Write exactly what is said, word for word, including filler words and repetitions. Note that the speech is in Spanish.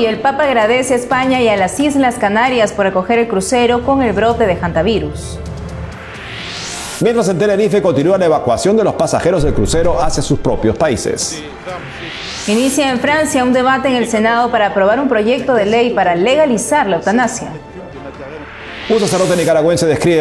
y el Papa agradece a España y a las Islas Canarias por acoger el crucero con el brote de hantavirus. Mientras en Tenerife continúa la evacuación de los pasajeros del crucero hacia sus propios países. Inicia en Francia un debate en el Senado para aprobar un proyecto de ley para legalizar la eutanasia. Un sacerdote nicaragüense describe